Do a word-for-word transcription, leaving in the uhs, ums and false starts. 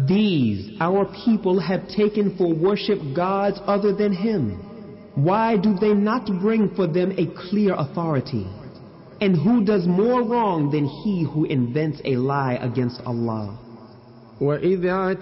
These our people have taken for worship gods other than Him. Why do they not bring for them a clear authority? And who does more wrong than he who invents a lie against Allah? وَإِذْ